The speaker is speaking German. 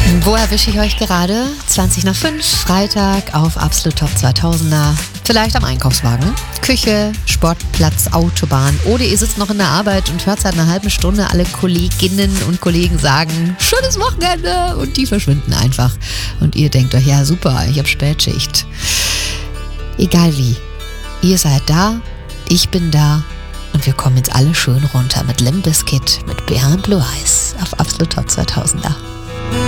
Wo erwische ich euch gerade? 20 nach 5, Freitag auf Absolut Top 2000er. Vielleicht am Einkaufswagen, Küche, Sportplatz, Autobahn. Oder ihr sitzt noch in der Arbeit und hört seit einer halben Stunde alle Kolleginnen und Kollegen sagen, schönes Wochenende. Und die verschwinden einfach. Und ihr denkt euch, ja super, ich habe Spätschicht. Egal wie. Ihr seid da, ich bin da. Und wir kommen jetzt alle schön runter mit Limp Bizkit, mit Behind Blue Eyes auf Absolut Top 2000er.